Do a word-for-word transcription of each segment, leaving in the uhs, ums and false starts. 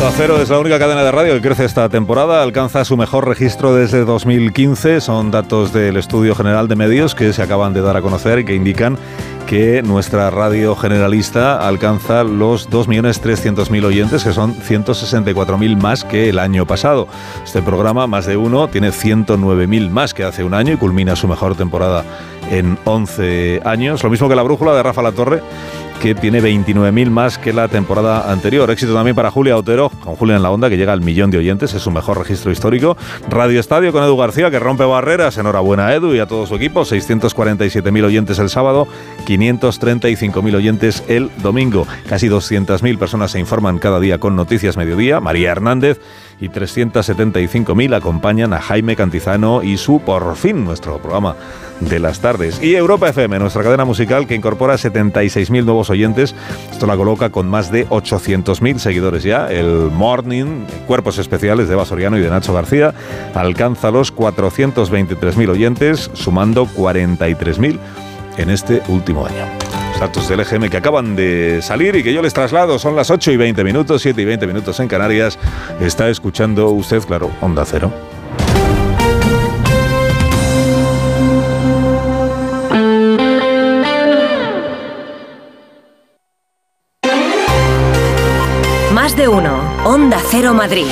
Onda Cero es la única cadena de radio que crece esta temporada, alcanza su mejor registro desde dos mil quince, son datos del Estudio General de Medios que se acaban de dar a conocer y que indican que nuestra radio generalista alcanza los dos millones trescientos mil oyentes, que son ciento sesenta y cuatro mil más que el año pasado. Este programa, Más de Uno, tiene ciento nueve mil más que hace un año y culmina su mejor temporada en once años. Lo mismo que La Brújula de Rafa Latorre, que tiene veintinueve mil más que la temporada anterior. Éxito también para Julia Otero, con Julia en la Onda, que llega al millón de oyentes, es su mejor registro histórico. Radio Estadio con Edu García, que rompe barreras. Enhorabuena a Edu y a todo su equipo. seiscientos cuarenta y siete mil oyentes el sábado, quinientos treinta y cinco mil oyentes el domingo. Casi doscientas mil personas se informan cada día con Noticias Mediodía. María Hernández y trescientos setenta y cinco mil acompañan a Jaime Cantizano y su Por Fin, nuestro programa de las tardes. Y Europa F M, nuestra cadena musical, que incorpora setenta y seis mil nuevos oyentes. Esto la coloca con más de ochocientos mil seguidores ya. El Morning, Cuerpos Especiales de Eva Soriano y de Nacho García, alcanza los cuatrocientos veintitrés mil oyentes, sumando cuarenta y tres mil en este último año. Los datos del E G M que acaban de salir y que yo les traslado. Son las ocho y veinte minutos, siete y veinte minutos en Canarias. Está escuchando usted, claro, Onda Cero. Más de Uno, Onda Cero Madrid.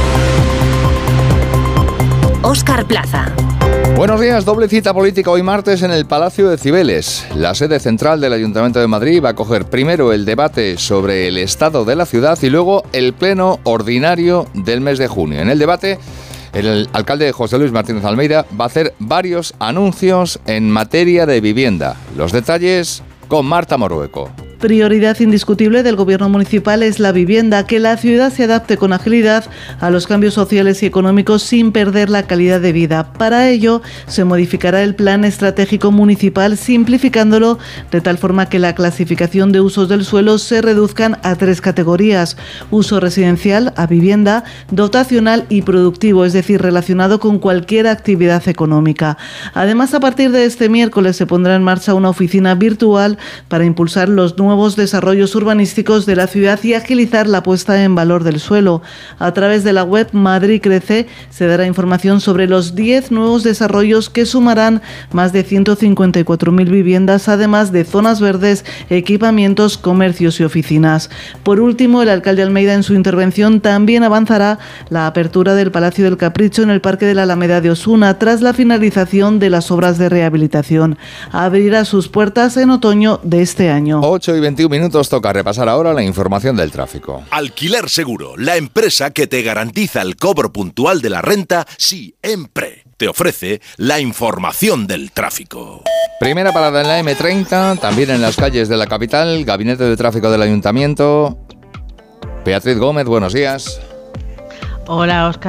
Óscar Plaza. Buenos días, doble cita política hoy martes en el Palacio de Cibeles. La sede central del Ayuntamiento de Madrid va a acoger primero el debate sobre el estado de la ciudad y luego el pleno ordinario del mes de junio. En el debate, el alcalde José Luis Martínez Almeida va a hacer varios anuncios en materia de vivienda. Los detalles con Marta Morueco. Prioridad indiscutible del gobierno municipal es la vivienda, que la ciudad se adapte con agilidad a los cambios sociales y económicos sin perder la calidad de vida. Para ello, se modificará el plan estratégico municipal, simplificándolo de tal forma que la clasificación de usos del suelo se reduzcan a tres categorías: uso residencial, a vivienda, dotacional y productivo, es decir, relacionado con cualquier actividad económica. Además, a partir de este miércoles se pondrá en marcha una oficina virtual para impulsar los nuevos desarrollos urbanísticos de la ciudad y agilizar la puesta en valor del suelo. A través de la web Madrid Crece se dará información sobre los diez nuevos desarrollos que sumarán más de ciento cincuenta y cuatro mil viviendas, además de zonas verdes, equipamientos, comercios y oficinas. Por último, el alcalde Almeida en su intervención también avanzará la apertura del Palacio del Capricho en el Parque de la Alameda de Osuna tras la finalización de las obras de rehabilitación. Abrirá sus puertas en otoño de este año. ocho y veintiún minutos, toca repasar ahora la información del tráfico. Alquiler Seguro, la empresa que te garantiza el cobro puntual de la renta siempre. Te ofrece la información del tráfico. Primera parada en la eme treinta, también en las calles de la capital, Gabinete de Tráfico del Ayuntamiento. Beatriz Gómez, buenos días. Hola, Óscar.